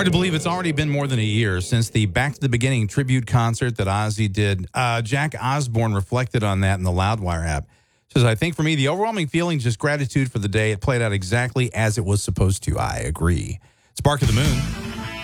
Hard to believe it's already been more than a year since the Back to the Beginning tribute concert that Ozzy did. Jack Osborne reflected on that in the Loudwire app. Says, I think for me, the overwhelming feeling is just gratitude for the day. It played out exactly as it was supposed to. I agree. Spark of the Moon.